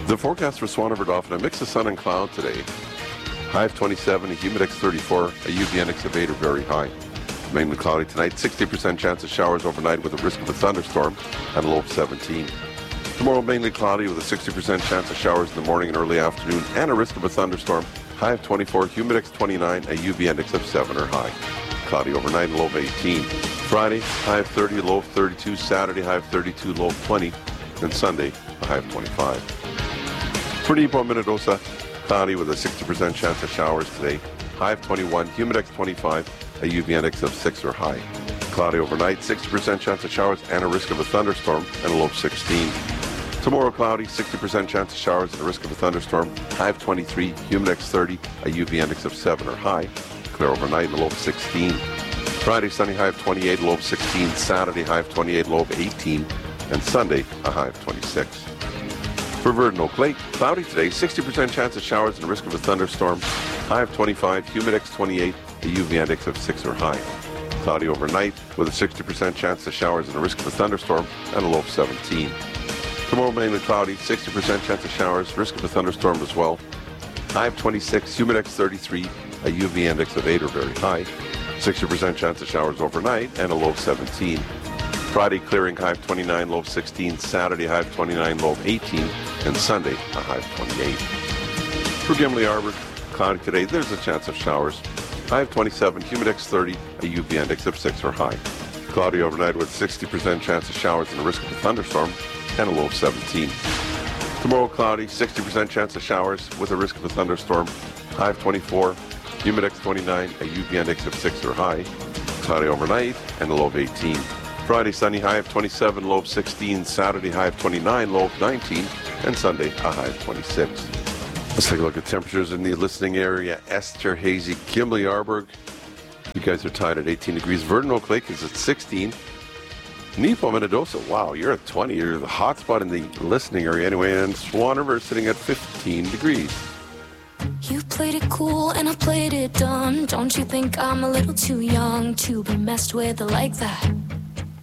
The forecast for Swan River Dauphin, a mix of sun and cloud today. High of 27, a humidex 34, a UV index of 8 or very high. Mainly cloudy tonight, 60% chance of showers overnight with a risk of a thunderstorm and a low of 17. Tomorrow mainly cloudy with a 60% chance of showers in the morning and early afternoon and a risk of a thunderstorm. High of 24, humidex 29, a UV index of 7 or high. Cloudy overnight and low of 18. Friday, high of 30, low of 32. Saturday, high of 32, low of 20. And Sunday, a high of 25. For Nepo, Minnedosa, cloudy with a 60% chance of showers today. High of 21, humidex 25, a UV index of 6 or high. Cloudy overnight, 60% chance of showers and a risk of a thunderstorm and a low of 16. Tomorrow cloudy, 60% chance of showers and a risk of a thunderstorm. High of 23, humidex 30, a UV index of 7 or high. Clear overnight and a low of 16. Friday, sunny, high of 28, low of 16. Saturday, high of 28, low of 18. And Sunday, a high of 26. For Verdun Oak Lake, cloudy today, 60% chance of showers and a risk of a thunderstorm. High of 25, humidex 28, a UV index of 6 or high. Cloudy overnight with a 60% chance of showers and a risk of a thunderstorm and a low of 17. Tomorrow mainly cloudy, 60% chance of showers, risk of a thunderstorm as well. High of 26, humidex 33, a UV index of 8 or very high. 60% chance of showers overnight and a low of 17. Friday clearing, high of 29, low of 16. Saturday, high of 29, low of 18. And Sunday, a high of 28. For Gimli Arbor, cloudy today, there's a chance of showers. High of 27, humidex 30, a UV index of 6 or high. Cloudy overnight with 60% chance of showers and a risk of a thunderstorm and a low of 17. Tomorrow cloudy, 60% chance of showers with a risk of a thunderstorm. High of 24, humidex 29, a UV index of 6 or high. Cloudy overnight and a low of 18. Friday, sunny, high of 27, low of 16. Saturday, high of 29, low of 19. And Sunday, a high of 26. Let's take a look at temperatures in the listening area. Esterhazy, Gimli Arborg. You guys are tied at 18 degrees. Verdun Oak Lake is at 16. Nepo, Minnedosa, wow, you're at 20. You're the hot spot in the listening area anyway. And Swan River is sitting at 15 degrees. You played it cool and I played it dumb. Don't you think I'm a little too young to be messed with like that?